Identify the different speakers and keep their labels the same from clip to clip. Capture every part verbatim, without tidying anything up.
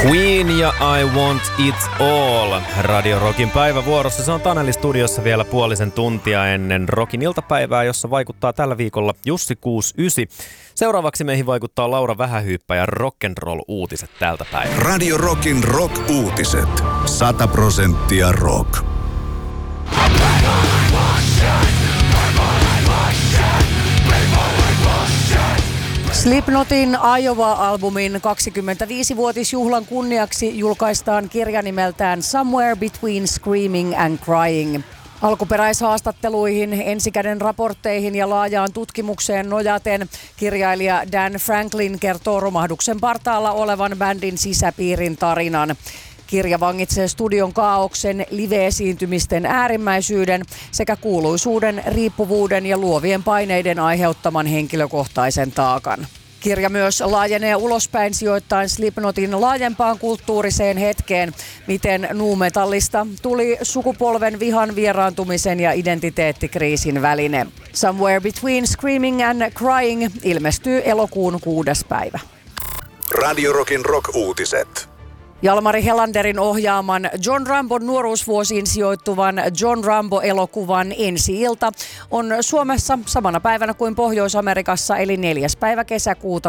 Speaker 1: Queen ja I Want It All. Radio Rockin päivävuorossa. Se on Taneli studiossa vielä puolisen tuntia ennen Rockin iltapäivää, jossa vaikuttaa tällä viikolla Jussi kuusikymmentäyhdeksän. Seuraavaksi meihin vaikuttaa Laura Vähähyyppä ja rock'n'roll-uutiset tältä päivältä.
Speaker 2: Radio Rockin rock-uutiset. sata prosenttia rock.
Speaker 3: Slipknotin Iowa-albumin kaksikymmentäviisivuotisjuhlan kunniaksi julkaistaan kirja nimeltään Somewhere Between Screaming and Crying. Alkuperäishaastatteluihin, ensikäden raportteihin ja laajaan tutkimukseen nojaten kirjailija Dan Franklin kertoo romahduksen partaalla olevan bändin sisäpiirin tarinan. Kirja vangitsee studion kaaoksen, live-esiintymisten äärimmäisyyden sekä kuuluisuuden, riippuvuuden ja luovien paineiden aiheuttaman henkilökohtaisen taakan. Kirja myös laajenee ulospäin sijoittaen Slipknotin laajempaan kulttuuriseen hetkeen, miten nu-metallista tuli sukupolven vihan, vieraantumisen ja identiteettikriisin väline. Somewhere Between Screaming and Crying ilmestyy elokuun kuudes päivä.
Speaker 2: Radio Rockin rock-uutiset.
Speaker 3: Jalmari Helanderin ohjaaman John Rambon nuoruusvuosiin sijoittuvan John Rambo-elokuvan ensi-ilta on Suomessa samana päivänä kuin Pohjois-Amerikassa eli neljäs päivä kesäkuuta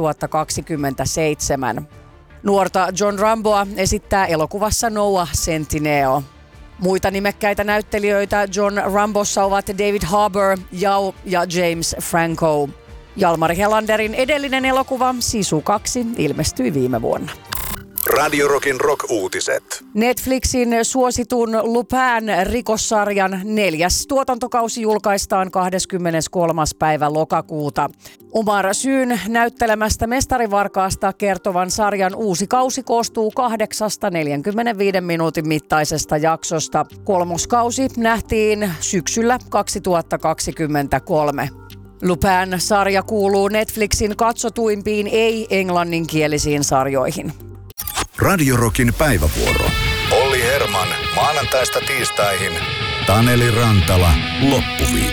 Speaker 3: kaksituhattakaksikymmentäseitsemän. Nuorta John Ramboa esittää elokuvassa Noah Centineo. Muita nimekkäitä näyttelijöitä John Rambossa ovat David Harbour, Yao ja James Franco. Jalmari Helanderin edellinen elokuva Sisu kaksi ilmestyi viime vuonna.
Speaker 2: Radio Rockin rock-uutiset.
Speaker 3: Netflixin suositun Lupin-rikossarjan neljäs tuotantokausi julkaistaan kahdeskymmeneskolmas päivä lokakuuta. Omar Syyn näyttelemästä mestarivarkaasta kertovan sarjan uusi kausi koostuu kahdeksasta neljänkymmenenviiden minuutin mittaisesta jaksosta. Kolmoskausi nähtiin syksyllä kaksituhattakaksikymmentäkolme. Lupin-sarja kuuluu Netflixin katsotuimpiin ei-englanninkielisiin sarjoihin.
Speaker 2: Radio Rockin päivävuoro. Olli Herman maanantaista tiistaihin. Taneli Rantala loppuviikko.